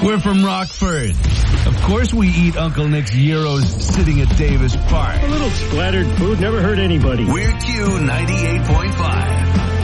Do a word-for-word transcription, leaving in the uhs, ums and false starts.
We're from Rockford. Of course we eat Uncle Nick's gyros sitting at Davis Park. A little splattered food never hurt anybody. We're Q ninety-eight point five.